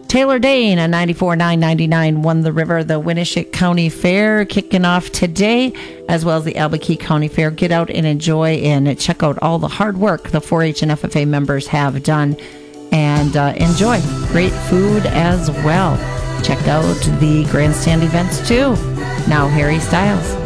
Taylor Dane, a 94.999, won the River the Winneshiek County Fair, kicking off today, as well as the Albuquerque County Fair. Get out and enjoy and check out all the hard work the 4-H and FFA members have done, and enjoy great food as well. Check out the grandstand events too. Now, Harry Styles.